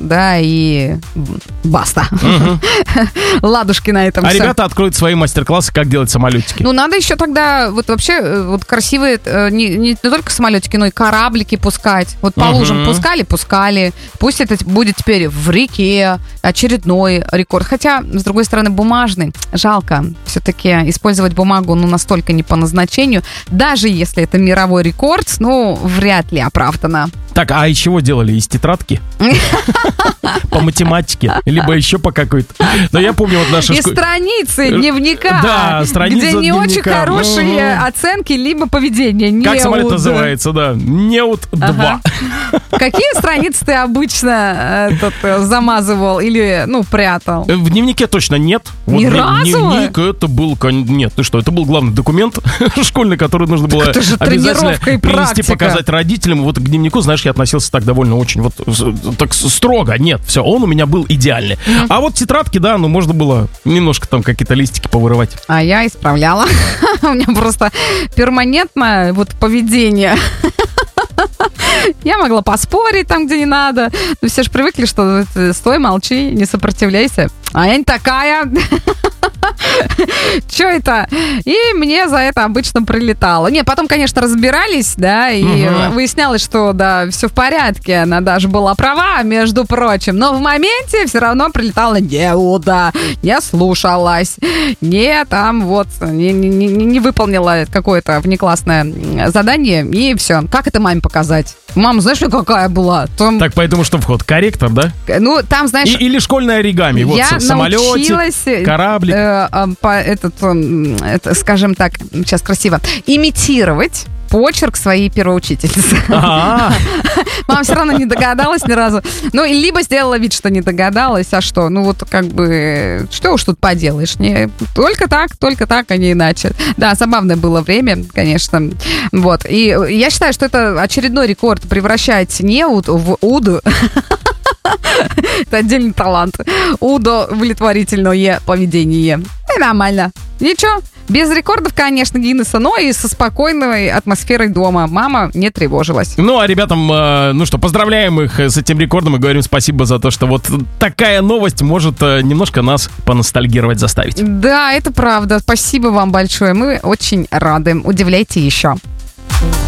да, и баста. Ладушки на этом все. А ребята откроют свои мастер-классы, как делать самолетики. Ну, надо еще тогда вот вообще вот красивые не только самолетики, но и кораблики пускать. Вот по лужам пускали. Пусть это будет теперь в реке очередной рекорд. Хотя, с другой стороны, бумажный. Жалко. Все-таки использовать бумагу настолько не по назначению. Даже если это мировой рекорд, вряд ли оправдано. Так, а из чего делали? Из тетрадки? По математике? Либо еще по какой-то? Но я помню вот наши... Из страницы дневника. Да, страница где не дневника. очень хорошие оценки, либо поведение. Как самолет называется, да? Неуд-2. Какие страницы ты обычно замазывал или, прятал? В дневнике точно нет. Ни разу? Дневник это был... Нет, ты что, это был главный документ школьный, который нужно было обязательно принести, показать родителям. Вот к дневнику, знаешь, я относился так довольно очень так строго. Нет, все, он у меня был идеальный. А вот тетрадки, да, можно было немножко там какие-то листики повырывать. А я исправляла. У меня просто перманентное поведение. Я могла поспорить там, где не надо. Но все же привыкли, что стой, молчи, не сопротивляйся. А я не такая. Че это? И мне за это обычно прилетало. Нет, потом, конечно, разбирались, да, и выяснялось, что, да, все в порядке. Она даже была права, между прочим. Но в моменте все равно прилетало неуда, не слушалась, не выполнила какое-то внеклассное задание, и все. Как это маме показать? Мама, знаешь, какая была? Так, поэтому что вход? Корректор, да? Ну, там, знаешь... Или школьное оригами. Вот самолетик, кораблик. Скажем так, сейчас красиво, имитировать почерк своей первоучительницы. Мама все равно не догадалась ни разу. Либо сделала вид, что не догадалась, а что? Что уж тут поделаешь? Только так, а не иначе. Да, забавное было время, конечно. Вот. И я считаю, что это очередной рекорд превращать неуд в уд. Это отдельный талант. Удовлетворительное поведение. И нормально. Ничего. Без рекордов, конечно, Гиннесса, но и со спокойной атмосферой дома. Мама не тревожилась. А ребятам, поздравляем их с этим рекордом и говорим спасибо за то, что вот такая новость может немножко нас поностальгировать заставить. Да, это правда. Спасибо вам большое. Мы очень рады. Удивляйте еще.